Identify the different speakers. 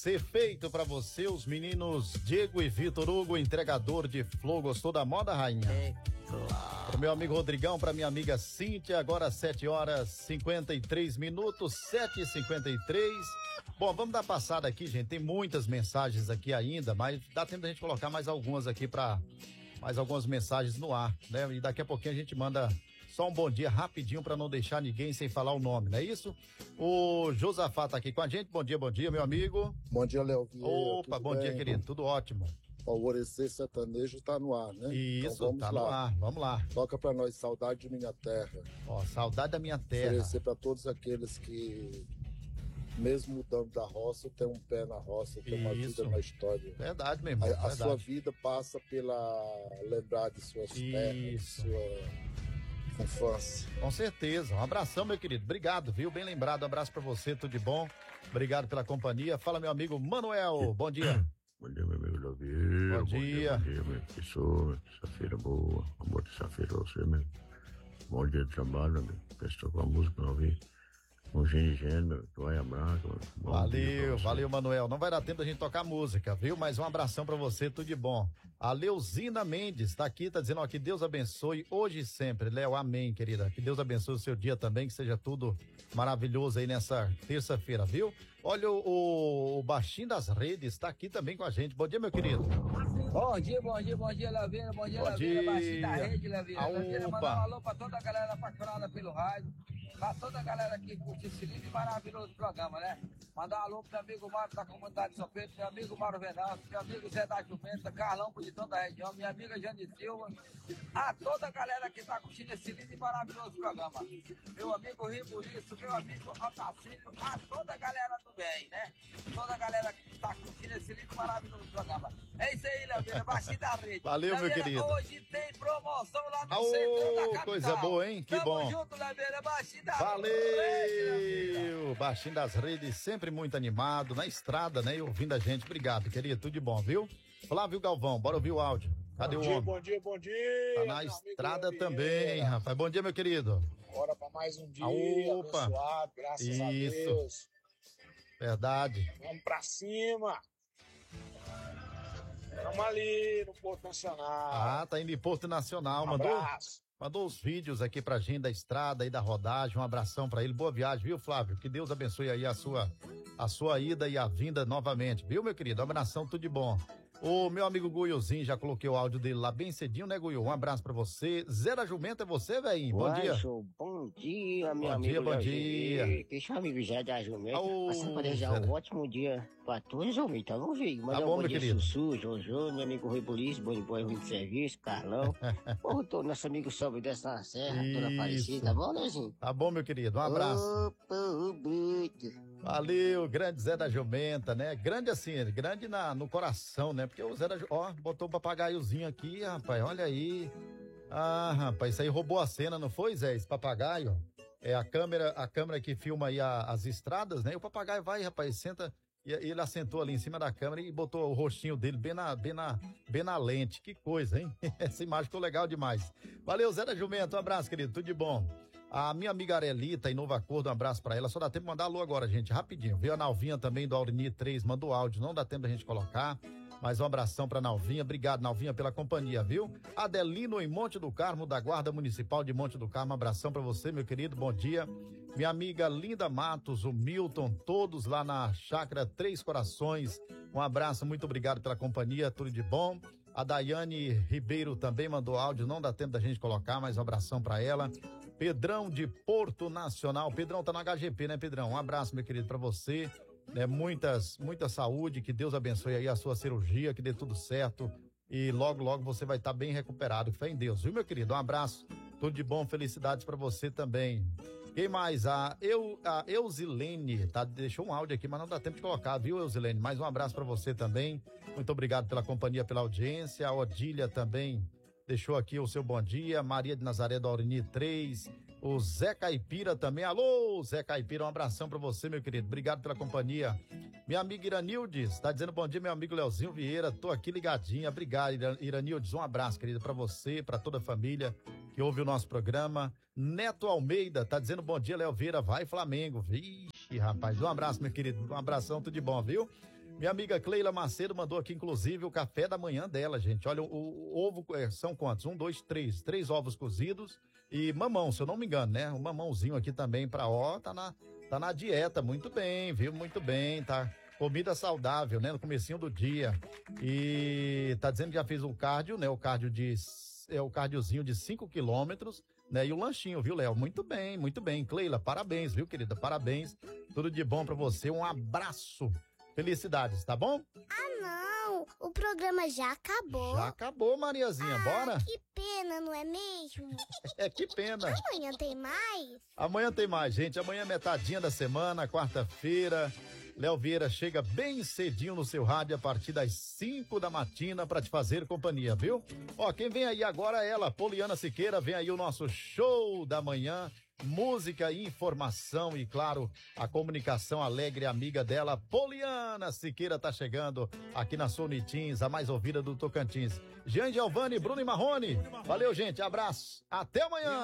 Speaker 1: ser feito pra você, os meninos Diego e Vitor Hugo, entregador de flor. Gostou da moda, rainha?
Speaker 2: É claro.
Speaker 1: Pro meu amigo Rodrigão, pra minha amiga Cíntia, agora 7h53, 7h53. Bom, vamos dar passada aqui, gente, tem muitas mensagens aqui ainda, mas dá tempo da gente colocar mais algumas aqui mais algumas mensagens no ar, né? E daqui a pouquinho a gente manda só um bom dia rapidinho para não deixar ninguém sem falar o nome, não é isso? O Josafá tá aqui com a gente. Bom dia, meu amigo.
Speaker 3: Bom dia, Léo Vieira.
Speaker 1: Opa, bom dia, querido. Tudo ótimo.
Speaker 3: O Alvorecer Sertanejo tá no ar, né?
Speaker 1: Isso,
Speaker 3: então vamos
Speaker 1: tá
Speaker 3: lá.
Speaker 1: no ar. Vamos lá.
Speaker 3: Toca pra nós, Saudade de Minha Terra.
Speaker 1: Ó, Saudade da Minha Terra.
Speaker 3: Oferecer pra todos aqueles que, mesmo mudando da roça, tem um pé na roça, tem uma vida na história.
Speaker 1: Verdade, meu irmão.
Speaker 3: A sua vida passa pela lembrar de suas terras, de sua infância.
Speaker 1: Com certeza. Um abração, meu querido. Obrigado, viu? Bem lembrado. Um abraço pra você, tudo de bom. Obrigado pela companhia. Fala, meu amigo Manuel. Bom dia.
Speaker 4: Bom dia, meu amigo Davi.
Speaker 1: Bom dia.
Speaker 4: Bom dia, meu professor. Terça-feira boa. Uma boa terça-feira pra você, meu. Bom dia de trabalho, meu. Prestou com a música, não ouvi. Um gênio, meu. Vai abraço.
Speaker 1: Valeu, Manuel. Não vai dar tempo da gente tocar música, viu? Mas um abração pra você, tudo de bom. A Leuzina Mendes tá aqui, tá dizendo, ó, que Deus abençoe hoje e sempre. Léo, amém, querida. Que Deus abençoe o seu dia também, que seja tudo maravilhoso aí nessa terça-feira, viu? Olha, o Baixinho das Redes tá aqui também com a gente. Bom dia, meu querido.
Speaker 5: Bom dia, Leveira. Bom dia, Leveira. Baixinho da Rede, Leveira. Leveira, mandar um alô pra toda a galera apaixonada pelo rádio. Pra toda a galera que curte esse lindo e maravilhoso programa, né? Mandar um alô pro meu amigo Mário da comunidade de São Pedro, meu amigo Mário Venâncio, meu amigo Zé da Jumenta, Carlão, Bonitão da região, minha amiga Jane Silva, a toda a galera que tá curtindo esse lindo e maravilhoso programa. Meu amigo Riburiço, meu amigo Otacílio, a toda a galera do bem, né? Toda a galera que tá curtindo esse lindo e maravilhoso programa. É isso aí, Leveira, Baixinho da Rede.
Speaker 1: Valeu,
Speaker 5: Leveira,
Speaker 1: meu querido.
Speaker 5: Hoje tem promoção lá no centro da capital.
Speaker 1: Coisa boa, hein? Que
Speaker 5: Tamo
Speaker 1: bom.
Speaker 5: junto, Leveira, Baixinho da
Speaker 1: Valeu!
Speaker 5: Rede.
Speaker 1: Baixinho das Redes, sempre muito animado, na estrada, né? E ouvindo a gente. Obrigado, querido. Tudo de bom, viu? Flávio Galvão, bora ouvir o áudio. Cadê o homem?
Speaker 6: Bom dia.
Speaker 1: Tá na estrada também, rapaz. Bom dia, meu querido.
Speaker 6: Bora pra mais um dia
Speaker 1: Opa.
Speaker 6: abençoado, graças a
Speaker 1: Isso.
Speaker 6: Deus.
Speaker 1: Verdade.
Speaker 6: Vamos pra cima. Vamos ali no Porto Nacional.
Speaker 1: Ah, tá indo em Porto Nacional. Mandou os vídeos aqui pra gente da estrada e da rodagem. Um abração pra ele. Boa viagem, viu, Flávio? Que Deus abençoe aí a sua ida e a vinda novamente, viu, meu querido? Um abração, tudo de bom. O meu amigo Guiozinho, já coloquei o áudio dele lá bem cedinho, né, Guio? Um abraço pra você. Zé da Jumenta é você, velhinho? Bom dia.
Speaker 2: Bom dia, meu
Speaker 1: Bom
Speaker 2: amigo.
Speaker 1: bom dia.
Speaker 2: Deixa o amigo Zé da Jumenta.
Speaker 1: Ô,
Speaker 2: Passando para desejar
Speaker 1: Zé da-
Speaker 2: um ótimo dia pra todos, ouvintes. Então, vamos ver. Mandar
Speaker 1: bom,
Speaker 2: um bom
Speaker 1: meu
Speaker 2: dia,
Speaker 1: querido.
Speaker 2: Sussu, Jojo, meu amigo Rui Bulis, Boni Boy, Rui de Serviço, Carlão. Ô, todo nosso amigo Sobe Desce na Serra, toda
Speaker 1: Isso.
Speaker 2: Aparecida. Tá bom, Leozinho?
Speaker 1: Tá bom, meu querido? Um abraço.
Speaker 2: Opa, o bruto.
Speaker 1: Valeu, grande Zé da Jumenta, né? Grande assim, grande no coração, né? Porque o Zé da Ó, botou o papagaiozinho aqui, rapaz, olha aí. Ah, rapaz, isso aí roubou a cena, não foi, Zé? Esse papagaio. É a câmera que filma aí as estradas, né? E o papagaio vai, rapaz, senta. E ele assentou ali em cima da câmera e botou o rostinho dele bem na lente. Que coisa, hein? Essa imagem ficou legal demais. Valeu, Zé da Jumenta, um abraço, querido, tudo de bom. A minha amiga Arelita, em Novo Acordo, um abraço pra ela. Só dá tempo de mandar alô agora, gente, rapidinho. Veio a Nalvinha também do Aurini 3, mandou áudio, não dá tempo da gente colocar. Mas um abração pra Nalvinha, obrigado Nalvinha pela companhia, viu? Adelino em Monte do Carmo, da Guarda Municipal de Monte do Carmo, um abração pra você, meu querido, bom dia. Minha amiga Linda Matos, o Milton, todos lá na Chácara Três Corações, um abraço, muito obrigado pela companhia, tudo de bom. A Daiane Ribeiro também mandou áudio, não dá tempo da gente colocar, mas um abração pra ela. Pedrão de Porto Nacional, Pedrão tá na HGP, né, Pedrão? Um abraço, meu querido, pra você. Muita saúde, que Deus abençoe aí a sua cirurgia, que dê tudo certo e logo você vai estar bem recuperado, fé em Deus, viu, meu querido? Um abraço, tudo de bom, felicidades pra você também. Quem mais? A Eusilene, tá? Deixou um áudio aqui, mas não dá tempo de colocar, viu, Eusilene? Mais um abraço pra você também, muito obrigado pela companhia, pela audiência. A Odília também deixou aqui o seu bom dia. Maria de Nazaré do Aurini 3, o Zé Caipira também. Alô, Zé Caipira, um abração pra você, meu querido. Obrigado pela companhia. Minha amiga Iranildes, tá dizendo bom dia, meu amigo Leozinho Vieira. Tô aqui ligadinha. Obrigado, Iranildes. Um abraço, querida, pra você, pra toda a família que ouve o nosso programa. Neto Almeida, tá dizendo bom dia, Léo Vieira. Vai, Flamengo. Vixe, rapaz. Um abraço, meu querido. Um abração, tudo de bom, viu? Minha amiga Cleila Macedo mandou aqui, inclusive, o café da manhã dela, gente. Olha, o ovo, são quantos? 1, 2, 3. 3 ovos cozidos e mamão, se eu não me engano, né? Um mamãozinho aqui também pra, tá na dieta. Muito bem, viu? Muito bem, tá? Comida saudável, né? No comecinho do dia. E tá dizendo que já fez o cardio, né? O cardiozinho de 5 quilômetros, né? E o lanchinho, viu, Léo? Muito bem, muito bem. Cleila, parabéns, viu, querida? Parabéns. Tudo de bom pra você. Um abraço. Felicidades, tá bom?
Speaker 7: Ah, não. O programa já acabou.
Speaker 1: Já acabou, Mariazinha. Bora?
Speaker 7: Que pena, não é mesmo?
Speaker 1: Que pena.
Speaker 7: Amanhã tem mais?
Speaker 1: Amanhã tem mais, gente. Amanhã é metadinha da semana, quarta-feira. Léo Vieira chega bem cedinho no seu rádio a partir das 5 da matina para te fazer companhia, viu? Ó, quem vem aí agora é ela, Poliana Siqueira, vem aí o nosso show da manhã, música, informação e, claro, a comunicação alegre amiga dela, Poliana Siqueira tá chegando aqui na Sonitins, a mais ouvida do Tocantins. Jean Giovanni, Bruno e Marrone, valeu, gente, abraço, até amanhã!